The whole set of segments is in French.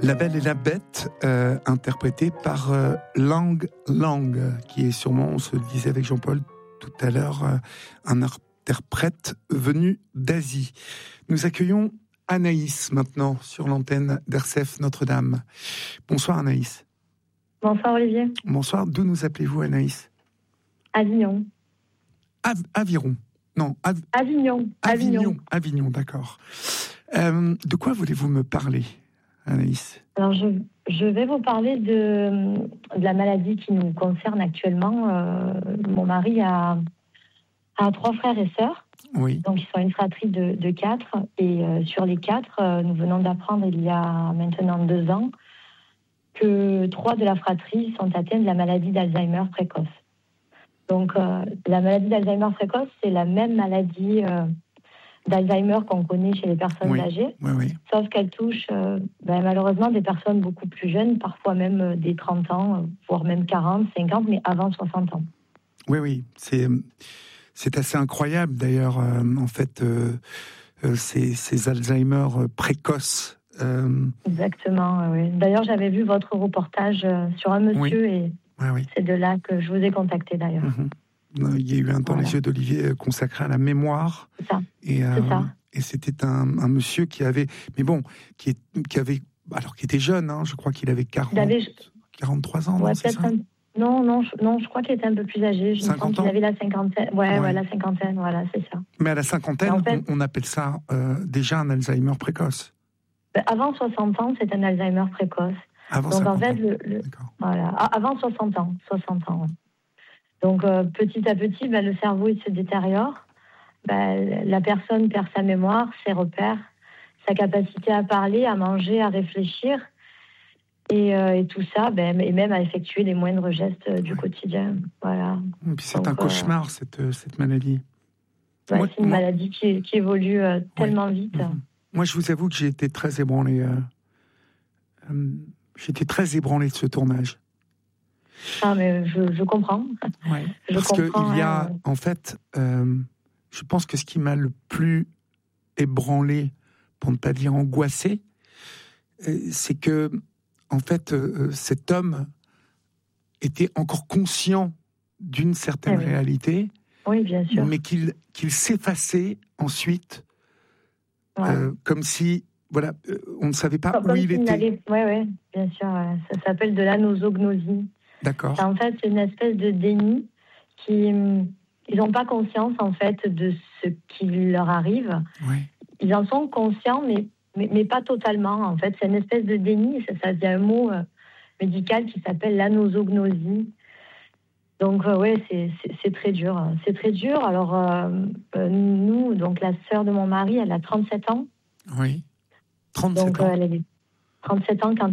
La Belle et la Bête, interprétée par Lang Lang, qui est sûrement, on se le disait avec Jean-Paul tout à l'heure, un interprète venu d'Asie. Nous accueillons Anaïs maintenant sur l'antenne d'RCF Notre-Dame. Bonsoir Anaïs. Bonsoir Olivier. Bonsoir, d'où nous appelez-vous Anaïs? Avignon. Aviron. Non, Avignon. Avignon, d'accord. De quoi voulez-vous me parler, Anaïs? Alors, je vais vous parler de la maladie qui nous concerne actuellement. Mon mari a 3 frères et sœurs. Oui. Donc, ils sont une fratrie de 4. Et sur les 4, nous venons d'apprendre il y a maintenant 2 ans que 3 de la fratrie sont atteints de la maladie d'Alzheimer précoce. Donc, la maladie d'Alzheimer précoce, c'est la même maladie d'Alzheimer qu'on connaît chez les personnes âgées, sauf qu'elle touche malheureusement des personnes beaucoup plus jeunes, parfois même des 30 ans, voire même 40, 50, mais avant 60 ans. Oui, c'est assez incroyable d'ailleurs, en fait, ces Alzheimer précoces. Exactement, oui. D'ailleurs, j'avais vu votre reportage sur un monsieur et c'est de là que je vous ai contacté d'ailleurs. Il y a eu un temps les yeux d'Olivier consacré à la mémoire. C'est ça. Et c'était un monsieur qui avait, qui était jeune, hein, je crois qu'il avait 43 ans. Ouais, c'est ça Non, je crois qu'il était un peu plus âgé. Je me sens qu'il avait la cinquantaine. La cinquantaine, voilà, c'est ça. Mais à la cinquantaine, en fait, on appelle ça déjà un Alzheimer précoce. Avant 60 ans, c'est un Alzheimer précoce. Avant donc 50 en fait, ans. avant 60 ans. Ouais. Donc petit à petit, le cerveau il se détériore. La personne perd sa mémoire, ses repères, sa capacité à parler, à manger, à réfléchir. Et tout ça, et même à effectuer les moindres gestes du quotidien. Voilà. Et puis c'est un cauchemar, cette maladie. C'est une maladie qui évolue tellement vite. Moi, je vous avoue que j'ai été très ébranlé. J'étais très ébranlé de ce tournage. Ah, mais je comprends. Parce qu'il y a, en fait, je pense que ce qui m'a le plus ébranlé, pour ne pas dire angoissé, c'est que, en fait, cet homme était encore conscient d'une certaine réalité, bien sûr. mais qu'il s'effaçait ensuite, comme si, on ne savait pas où il était. Oui, bien sûr. Ça s'appelle de l'anosognosie. D'accord. En fait, c'est une espèce de déni ils n'ont pas conscience, en fait, de ce qui leur arrive. Ils en sont conscients, mais pas totalement, en fait. C'est une espèce de déni. Ça vient un mot médical qui s'appelle l'anosognosie. Donc, c'est très dur. C'est très dur. Alors, nous, donc la sœur de mon mari, elle a 37 ans. Oui. 37 donc, ans. Elle avait 37 ans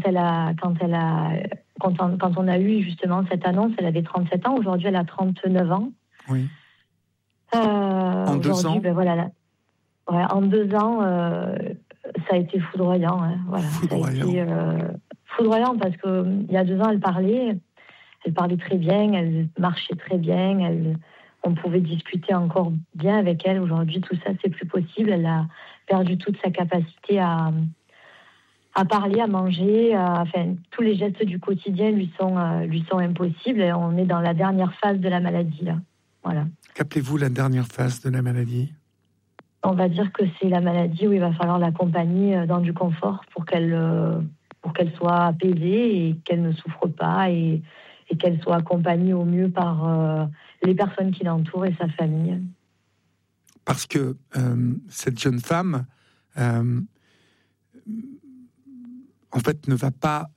quand on a eu justement cette annonce. Elle avait 37 ans. Aujourd'hui, elle a 39 ans. Oui. En 2 ans. En 2 ans, ça a été foudroyant. Foudroyant. Ça a été foudroyant parce que il y a 2 ans, elle parlait très bien, elle marchait très bien, on pouvait discuter encore bien avec elle. Aujourd'hui, tout ça, c'est plus possible. Elle a perdu toute sa capacité à parler, à manger. Tous les gestes du quotidien lui sont impossibles. Et on est dans la dernière phase de la maladie, là. Voilà. Qu'appelez-vous la dernière phase de la maladie? On va dire que c'est la maladie où il va falloir l'accompagner dans du confort pour qu'elle soit apaisée et qu'elle ne souffre pas et qu'elle soit accompagnée au mieux par les personnes qui l'entourent et sa famille. Parce que cette jeune femme, en fait, ne va pas...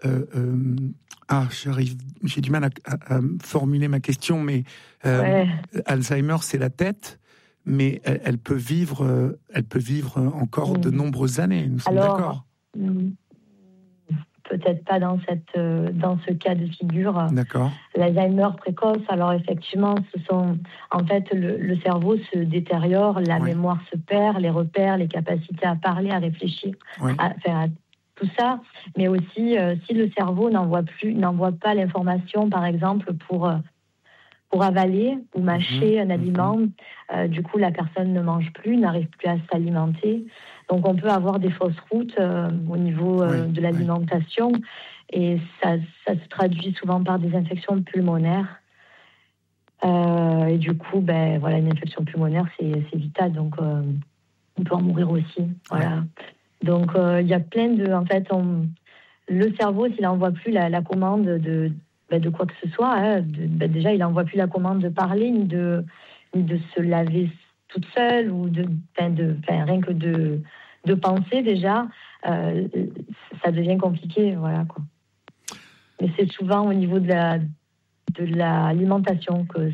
j'ai du mal à formuler ma question, mais Alzheimer, c'est la tête, mais elle peut vivre encore de nombreuses années. Nous sommes d'accord. Peut-être pas dans ce cas de figure. D'accord. L'Alzheimer précoce, alors effectivement, le cerveau se détériore, la mémoire se perd, les repères, les capacités à parler, à réfléchir, à tout ça, mais aussi si le cerveau n'envoie pas l'information, par exemple, pour avaler ou mâcher un aliment, du coup la personne ne mange plus, n'arrive plus à s'alimenter. Donc on peut avoir des fausses routes au niveau de l'alimentation, et ça se traduit souvent par des infections pulmonaires. Et du coup, une infection pulmonaire, c'est vital, donc on peut en mourir aussi. Voilà. Ouais. Donc il y a plein de... En fait, le cerveau, s'il n'envoie plus la commande de quoi que ce soit, déjà, il n'envoie plus la commande de parler, ni de se laver toute seule, ou rien que de penser, déjà, ça devient compliqué. Voilà, quoi. Mais c'est souvent au niveau de l'alimentation que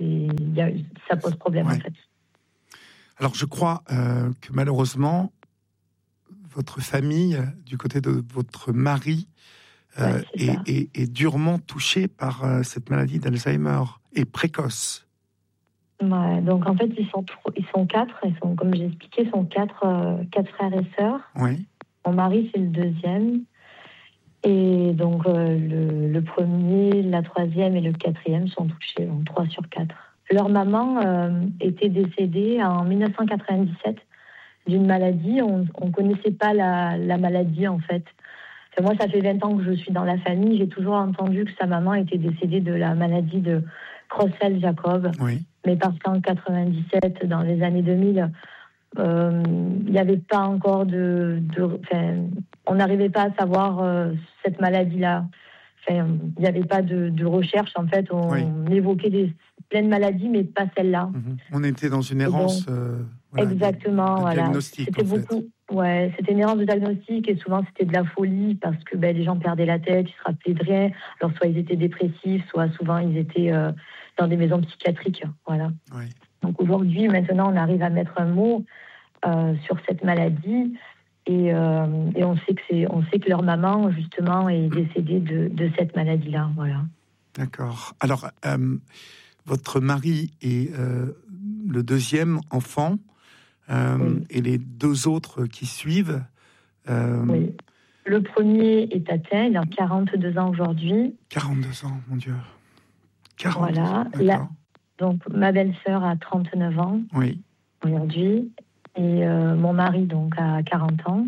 ça pose problème, en fait. Alors, je crois que malheureusement, votre famille, du côté de votre mari, est durement touchée par cette maladie d'Alzheimer, et précoce. Ouais, donc en fait, ils sont quatre. Comme j'ai expliqué, ils sont quatre frères et sœurs. Oui. Mon mari, c'est le deuxième. Et donc, le premier, la troisième et le quatrième sont touchés, donc 3 sur 4. Leur maman était décédée en 1997 d'une maladie. On ne connaissait pas la maladie, en fait. Enfin, moi, ça fait 20 ans que je suis dans la famille. J'ai toujours entendu que sa maman était décédée de la maladie de Creutzfeldt-Jakob. Oui. Mais parce qu'en 97, dans les années 2000, il n'y avait pas encore on n'arrivait pas à savoir cette maladie-là. Enfin, il n'y avait pas de recherche, en fait. On évoquait plein de maladies, mais pas celle-là. Mm-hmm. On était dans une errance exactement, de diagnostic. C'était beaucoup. Ouais, c'était une errance de diagnostic, et souvent c'était de la folie, parce que les gens perdaient la tête, ils se rappelaient de rien. Alors soit ils étaient dépressifs, soit souvent ils étaient dans des maisons psychiatriques. Voilà. Oui. Donc aujourd'hui, maintenant, on arrive à mettre un mot sur cette maladie, et on sait que leur maman, justement, est décédée de cette maladie-là. Voilà. D'accord. Alors, votre mari est le deuxième enfant, et les 2 autres qui suivent. Oui. Le premier est atteint, il a 42 ans aujourd'hui. 42 ans, mon Dieu. 42 voilà. ans, d'accord. Donc, ma belle-sœur a 39 ans aujourd'hui, et mon mari, donc, a 40 ans.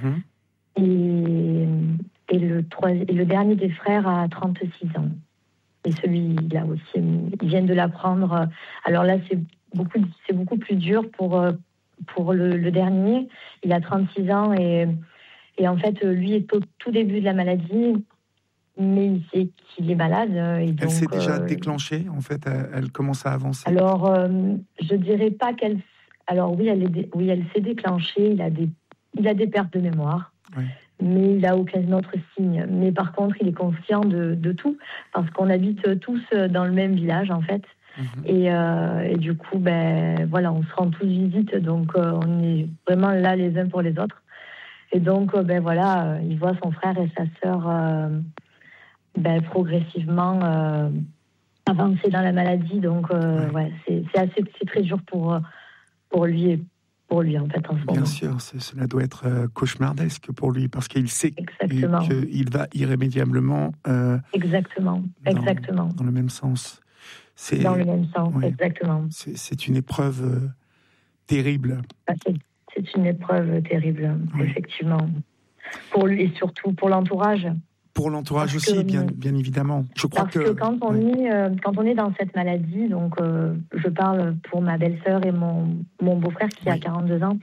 Mm-hmm. Et le dernier des frères a 36 ans. Et celui-là aussi, ils viennent de l'apprendre. Alors là, c'est beaucoup plus dur pour le dernier. Il a 36 ans, et en fait, lui est au tout début de la maladie, mais il sait qu'il est malade. Et donc, elle s'est déjà déclenchée, en fait, elle commence à avancer. Alors, je dirais pas qu'elle... Alors oui, elle s'est déclenchée, il a des pertes de mémoire. Oui. Mais il n'a aucun autre signe. Mais par contre, il est conscient de tout, parce qu'on habite tous dans le même village, en fait. Mm-hmm. Et du coup, on se rend tous visite, donc on est vraiment là les uns pour les autres. Et donc, il voit son frère et sa sœur progressivement avancer dans la maladie. Donc, c'est très dur pour lui et pour lui, en fait, en ce moment. Bien sûr, cela doit être cauchemardesque pour lui, parce qu'il sait qu'il va irrémédiablement... Exactement. Dans le même sens. Dans le même sens, exactement. C'est une épreuve terrible. C'est une épreuve terrible, effectivement. Pour lui, et surtout pour l'entourage. Pour l'entourage aussi, bien évidemment. Je crois que quand on est dans cette maladie, donc je parle pour ma belle-sœur et mon beau-frère qui a 42 ans,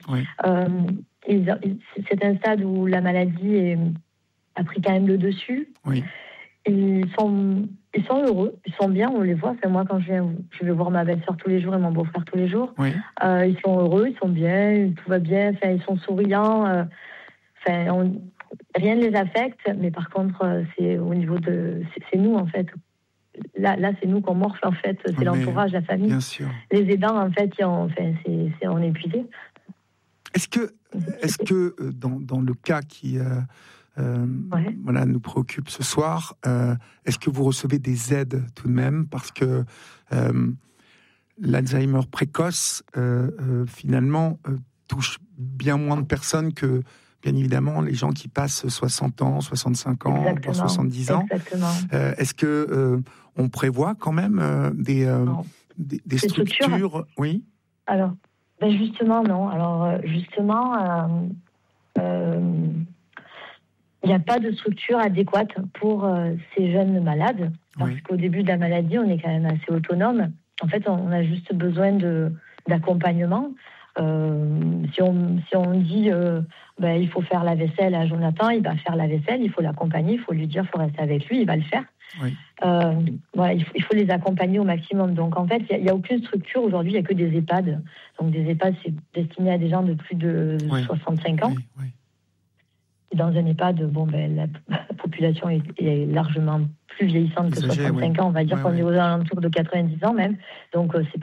c'est un stade où la maladie a pris quand même le dessus. Oui. Ils sont heureux, ils sont bien, on les voit. Enfin, moi, quand je vais voir ma belle-sœur tous les jours et mon beau-frère tous les jours, ils sont heureux, ils sont bien, tout va bien, enfin, ils sont souriants. Rien ne les affecte, mais par contre, c'est au niveau c'est nous, en fait. Là, c'est nous qu'on morfle, en fait. C'est l'entourage, la famille. Bien sûr. Les aidants, en fait, on est épuisés. Est-ce que dans le cas qui nous préoccupe ce soir, est-ce que vous recevez des aides tout de même, parce que l'Alzheimer précoce, finalement, touche bien moins de personnes que, bien évidemment, les gens qui passent 60 ans, 65 ans, voire 70 ans. Exactement. Est-ce que on prévoit quand même des structures? Oui. Alors, Ben justement, non. Alors, justement, il n'y a pas de structure adéquate pour ces jeunes malades, parce qu'au début de la maladie, on est quand même assez autonome. En fait, on a juste besoin d'accompagnement. Si on dit il faut faire la vaisselle à Jonathan, il va faire la vaisselle, il faut l'accompagner, il faut lui dire, il faut rester avec lui, il va le faire. Oui. Voilà, il faut les accompagner au maximum. Donc en fait, il n'y a aucune structure aujourd'hui, il n'y a que des EHPAD. Donc des EHPAD, c'est destiné à des gens de plus de 65 ans. Oui. Dans un EHPAD, la population est largement plus vieillissante que 65 ans. On va dire qu'on est aux alentours de 90 ans même. Donc c'est